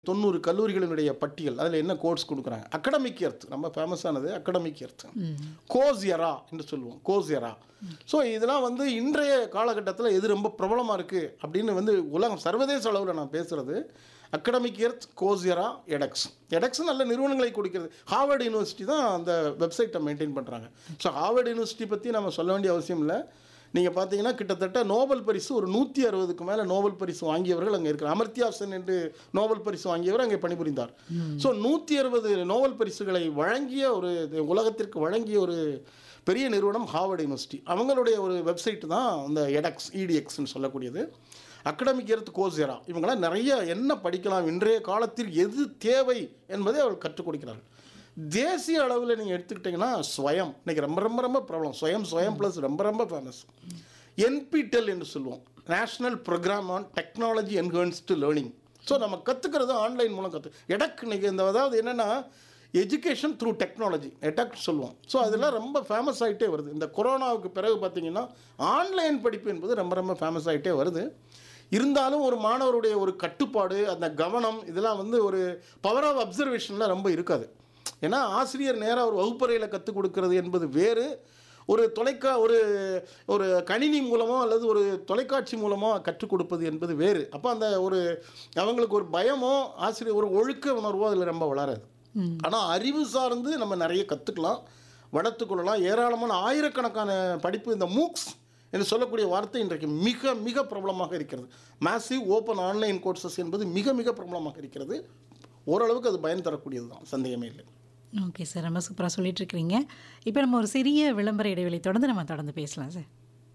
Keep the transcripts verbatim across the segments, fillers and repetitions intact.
தொண்ணூறு கல்லூரிகளினுடைய பட்டியல், அதில் என்ன கோர்ஸ் கொடுக்குறாங்க. அகடமிக் எர்த் ரொம்ப ஃபேமஸானது. அகடமிக் எர்த், கோஸ்யரா என்று சொல்லுவோம், கோஸ்யரா. ஸோ இதெல்லாம் வந்து இன்றைய காலகட்டத்தில் எது ரொம்ப பிரபலமாக இருக்குது அப்படின்னு வந்து உலகம் சர்வதேச அளவில் நான் பேசுகிறது அகடமிக் எர்த், கோஸ்யரா, எடெக்ஸ். எடெக்ஸ் நல்ல நிறுவனங்களை கொடுக்கிறது. ஹார்வர்டு யூனிவர்சிட்டி தான் அந்த வெப்சைட்டை மெயின்டைன் பண்ணுறாங்க. ஸோ ஹார்வர்டு யூனிவர்சிட்டி பற்றி நம்ம சொல்ல வேண்டிய அவசியம் இல்லை. நீங்கள் பார்த்தீங்கன்னா கிட்டத்தட்ட நோபல் பரிசு ஒரு நூற்றி அறுபதுக்கு மேலே நோபல் பரிசு வாங்கியவர்கள் அங்கே இருக்கிறார். அமர்த்தியா சென் என்று நோபல் பரிசு வாங்கியவர் அங்கே பணிபுரிந்தார். ஸோ நூற்றி அறுபது நோபல் பரிசுகளை வழங்கிய ஒரு உலகத்திற்கு வழங்கிய ஒரு பெரிய நிறுவனம் ஹார்வர்டு யூனிவர்சிட்டி. அவங்களுடைய ஒரு வெப்சைட் தான் அந்த எடெக்ஸ், இடிஎக்ஸ்ன்னு சொல்லக்கூடியது. அகடமிக் எர்த், கோஸ்யரா, இவங்களாம் நிறைய என்ன படிக்கலாம், இன்றைய காலத்தில் எது தேவை என்பதை அவர்கள் கற்றுக் கொடுக்கிறார்கள். தேசிய அளவில் நீங்கள் எடுத்துக்கிட்டிங்கன்னா ஸ்வயம் இன்றைக்கி ரொம்ப ரொம்ப ரொம்ப ப்ராப்ளம். ஸ்வயம் ஸ்வயம் ப்ளஸ் ரொம்ப ரொம்ப ஃபேமஸ். என்பிடெல் என்று சொல்லுவோம், national program on technology enhanced learning. So நம்ம கற்றுக்கிறது ஆன்லைன் மூலம் கற்று எடக் இன்றைக்கி இந்த அதாவது என்னென்னா எஜுகேஷன் த்ரூ டெக்னாலஜி, எடக் சொல்லுவோம். ஸோ அதெல்லாம் ரொம்ப ஃபேமஸ் ஆகிட்டே வருது. இந்த கொரோனாவுக்கு பிறகு பார்த்திங்கன்னா ஆன்லைன் படிப்பு என்பது ரொம்ப ரொம்ப ஃபேமஸ் ஆகிட்டே வருது. இருந்தாலும் ஒரு மாணவருடைய ஒரு கட்டுப்பாடு, அந்த கவனம், இதெல்லாம் வந்து ஒரு பவர் ஆஃப் அப்சர்வேஷனில் ரொம்ப இருக்காது. ஏன்னா ஆசிரியர் நேராக ஒரு வகுப்பறையில் கற்றுக் கொடுக்கறது என்பது வேறு, ஒரு தொலைக்கா ஒரு ஒரு கணினி மூலமோ அல்லது ஒரு தொலைக்காட்சி மூலமோ கற்றுக் கொடுப்பது என்பது வேறு. அப்போ அந்த ஒரு அவங்களுக்கு ஒரு பயமோ ஆசிரியர் ஒரு ஒழுக்க உணர்வோ அதில் ரொம்ப வளராது. ஆனால் அறிவு சார்ந்து நம்ம நிறைய கற்றுக்கலாம், வளர்த்துக்கொள்ளலாம். ஏராளமான ஆயிரக்கணக்கான படிப்பு, இந்த மூக்ஸ் என்று சொல்லக்கூடிய வார்த்தை இன்றைக்கு மிக மிக பிரபலமாக இருக்கிறது. மேசிவ் ஓப்பன் ஆன்லைன் கோர்சஸ் என்பது மிக மிக பிரபலமாக இருக்கிறது. ஓரளவுக்கு அது பயன் தரக்கூடியது தான், சந்தேகமே இல்லை. ஓகே சார், ரொம்ப சூப்பராக சொல்லிட்டு இருக்கிறீங்க. இப்போ நம்ம ஒரு சிறிய விளம்பர இடைவெளி தொடர்ந்து நம்ம தொடர்ந்து பேசலாம் சார்.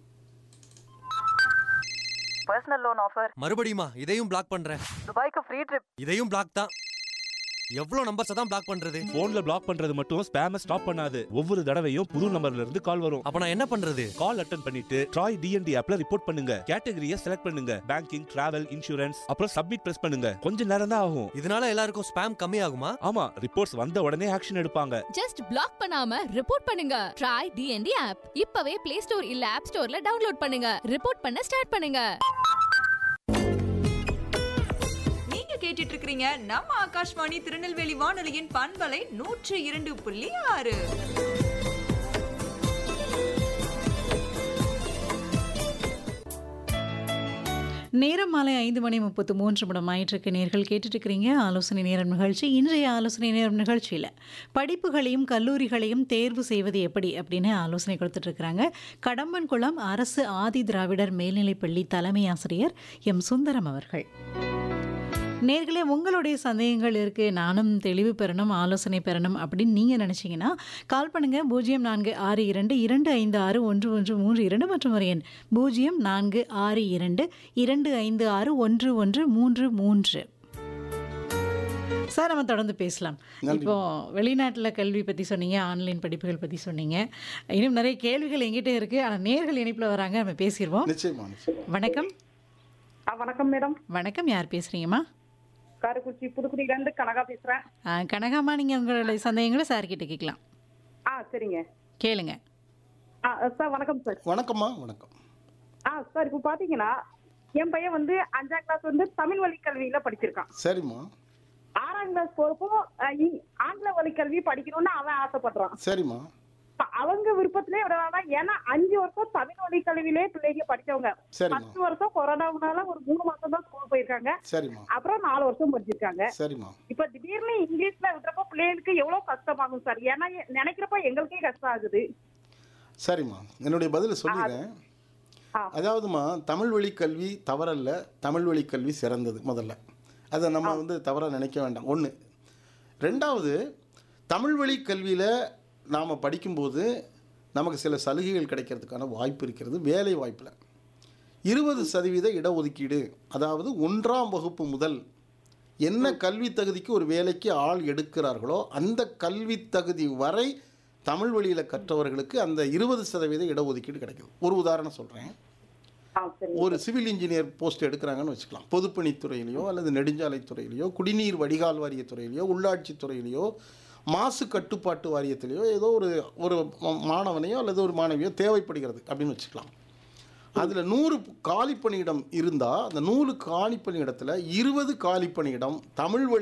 Personal loan offer. மறுபடியுமா? இதையும் பிளாக் பண்றேன். துபாய்க்கு ஃப்ரீ ட்ரிப். இதையும் பிளாக் தான். எவ்வளவு நம்பர்ஸ் தான் பிளாக் பண்றது? போன்ல பிளாக் பண்றது மட்டும் ஸ்பேம ஸ்டாப் பண்ணாது. ஒவ்வொரு தடவையும் புது நம்பர்ல இருந்து கால் வரும். அப்ப நான் என்ன பண்றது? கால் அட்டெண்ட் பண்ணிட்டு ட்ராய் டிஎன்டி ஆப்ல ரிப்போர்ட் பண்ணுங்க. கேட்டகரியை செலக்ட் பண்ணுங்க. பேங்கிங், டிராவல், இன்சூரன்ஸ், அப்புறம் சப்மிட் பிரஸ் பண்ணுங்க. கொஞ்ச நேரம் தான் ஆகும். இதனால எல்லாருக்கும் ஸ்பேம் கம்மி ஆகுமா? ஆமா, ரிப்போர்ட்ஸ் வந்த உடனே ஆக்ஷன் எடுப்பாங்க. ஜஸ்ட் பிளாக் பண்ணாம ரிப்போர்ட் பண்ணுங்க. ட்ராய் டிஎன்டி ஆப் இப்பவே பிளே ஸ்டோர் இல்ல ஆப் ஸ்டோர்ல டவுன்லோட் பண்ணுங்க. ரிப்போர்ட் பண்ண ஸ்டார்ட் பண்ணுங்க. கேட்டுட்டு இருக்கீங்க நம்ம ஆகாஷ்வாணி திருநெல்வேலி வானொலியின் பண்பலை நூற்றி இரண்டு புள்ளி ஆறு. நேரம் மாலை ஐந்து மணி முப்பத்து மூன்று நிமிடம் ஆயிட்டிருக்கு. நேர்கள் கேட்டுட்டு இருக்கிறீங்க ஆலோசனை நேரம் நிகழ்ச்சி. இன்றைய ஆலோசனை நேரம் நிகழ்ச்சியில் படிப்புகளையும் கல்லூரிகளையும் தேர்வு செய்வது எப்படி அப்படின்னு ஆலோசனை கொடுத்துட்டு இருக்கிறாங்க கடம்பன்குளம் அரசு ஆதி திராவிடர் மேல்நிலைப்பள்ளி தலைமை ஆசிரியர் எம் சுந்தரம் அவர்கள். நேர்களே, உங்களுடைய சந்தேகங்கள் இருக்குது, நானும் தெளிவு பெறணும், ஆலோசனை பெறணும் அப்படின்னு நீங்கள் நினச்சிங்கன்னா கால் பண்ணுங்கள். பூஜ்ஜியம் நான்கு ஆறு இரண்டு இரண்டு ஐந்து ஆறு ஒன்று ஒன்று மூன்று இரண்டு மற்றும் ஒரு எண் பூஜ்ஜியம் நான்கு ஆறு இரண்டு இரண்டு ஐந்து ஆறு ஒன்று ஒன்று மூன்று மூன்று. சார், நம்ம தொடர்ந்து பேசலாம். இப்போ வெளிநாட்டில் கல்வி பற்றி சொன்னீங்க, ஆன்லைன் படிப்புகள் பற்றி சொன்னீங்க. இன்னும் நிறைய கேள்விகள் எங்கிட்ட இருக்குது, ஆனால் நேர்கள் இணைப்பில் வராங்க, நம்ம பேசிடுவோம். வணக்கம். வணக்கம் மேடம். வணக்கம், யார் பேசுகிறீங்கம்மா? காரைக்குடி புதுக்குடியிலேருந்து கனகா பேசுகிறேன். கனகாமா, நீங்கள் உங்களுடைய சந்தேகங்களை சார் கிட்ட கேட்கலாம். ஆ சரிங்க, கேளுங்க. ஆ சார் வணக்கம் சார். வணக்கம்மா. வணக்கம். ஆ சார், இப்போ பார்த்தீங்கன்னா என் பையன் வந்து அஞ்சாம் கிளாஸ் வந்து தமிழ் வழி கல்வியில் படிச்சிருக்கான். சரிம்மா. ஆறாம் கிளாஸ் போகிறப்போ ஆங்கில வழி கல்வி படிக்கணும்னு அவன் ஆசைப்படுறான். சரிம்மா. அவங்க விருப்பத்திலே விடவாங்க. ஏன்னா அஞ்சு வருஷம் தமிழ் வழி கல்வியிலே பிள்ளைங்க படிச்சவங்க. பத்து வருஷம் கொரோனாவுனால ஒரு மூணு மாசம் தான் ஸ்கூல் போயிருக்காங்க. சரிம்மா. அப்புறம் நாலு வருஷம் படிச்சிருக்காங்க. சரிம்மா. இப்ப திடீர்னு இங்கிலீஷ்ல விட்டுறப்போ பிள்ளைகளுக்கு எவ்வளவு கஷ்டமாகும் சார்? ஏன்னா நினைக்கிறப்ப எங்களுக்கே கஷ்டம் ஆகுது. சரிம்மா, என்னுடைய பதில் சொல்லிடுறேன். அதாவதுமா, தமிழ் வழி கல்வி தவறல்ல, தமிழ் வழி கல்வி சிறந்தது. முதல்ல அதை நம்ம வந்து தவறாக நினைக்க வேண்டாம். ஒன்று. ரெண்டாவது, தமிழ் வழி கல்வியில் நாம் படிக்கும்போது நமக்கு சில சலுகைகள் கிடைக்கிறதுக்கான வாய்ப்பு இருக்கிறது. வேலை வாய்ப்பில் இருபது சதவீத இடஒதுக்கீடு, அதாவது ஒன்றாம் வகுப்பு முதல் என்ன கல்வி தகுதிக்கு ஒரு வேலைக்கு ஆள் எடுக்கிறார்களோ அந்த கல்வி தகுதி வரை தமிழ் வழியில் கற்றவர்களுக்கு அந்த இருபது சதவீத இடஒதுக்கீடு கிடைக்குது. ஒரு உதாரணம் சொல்கிறேன். ஒரு சிவில் இன்ஜினியர் போஸ்ட் எடுக்கிறாங்கன்னு வச்சுக்கலாம். பொதுப்பணித்துறையிலையோ அல்லது நெடுஞ்சாலைத்துறையிலையோ குடிநீர் வடிகால் வாரியத்துறையிலையோ உள்ளாட்சித்துறையிலையோ மாசு கட்டுப்பாட்டு வாரியத்திலேயோ ஏதோ ஒரு ஒரு மாணவனையோ அல்லது ஒரு மாணவியோ தேவைப்படுகிறது அப்படின்னு வச்சுக்கலாம். அதில் நூறு காலி பணியிடம் இருந்தால் அந்த நூறு காலி பணியிடத்தில் இருபது காலி பணியிடம் தமிழ் வழி